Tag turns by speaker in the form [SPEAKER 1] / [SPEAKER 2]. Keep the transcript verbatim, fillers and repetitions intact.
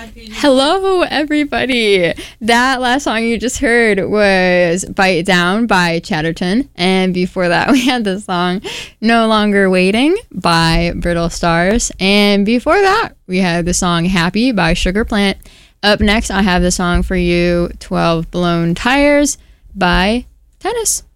[SPEAKER 1] Hello, everybody. That last song you just heard was Bite Down by Chatterton. And before that, we had the song No Longer Waiting by Brittle Stars. And before that, we had the song Happy by Sugar Plant. Up next, I have the song for you, twelve Blown Tires by Tennis.